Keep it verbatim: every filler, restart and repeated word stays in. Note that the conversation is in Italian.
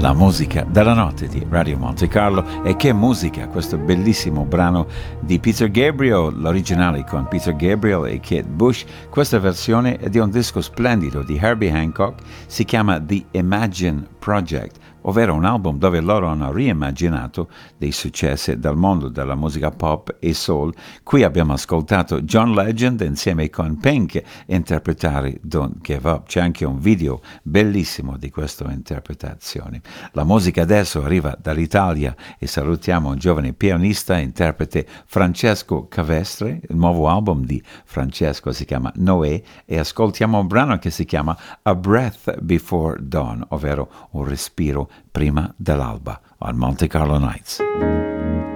La musica della notte di Radio Monte Carlo. E che musica, questo bellissimo brano di Peter Gabriel, l'originale con Peter Gabriel e Kate Bush. Questa versione è di un disco splendido di Herbie Hancock, si chiama The Imagine Project, ovvero un album dove loro hanno reimmaginato dei successi dal mondo della musica pop e soul. Qui abbiamo ascoltato John Legend insieme con Pink interpretare Don't Give Up. C'è anche un video bellissimo di questa interpretazione. La musica adesso arriva dall'Italia e salutiamo un giovane pianista, interprete Francesco Cavestre. Il nuovo album di Francesco si chiama Noè e ascoltiamo un brano che si chiama A Breath Before Dawn, ovvero un respiro prima dell'alba, al Monte Carlo Nights.